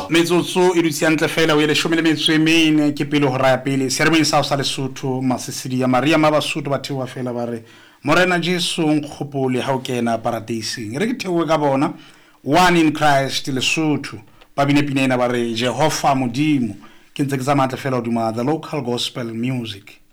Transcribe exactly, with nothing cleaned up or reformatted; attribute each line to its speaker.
Speaker 1: metsotso e dutse yantle fela o ile leshome le metso e mene ke pele ho raya pele seremong sa sa Lesotho masesedi ya Maria ma Basotho ba thewa fela ba re morena Jesu nkgopole ha o kena paradising re ke thewe ka bona one in Christ Lesotho ba bine pinena ba re Jehova modimo ke ntse ke tsa matla fela o duma the local gospel music.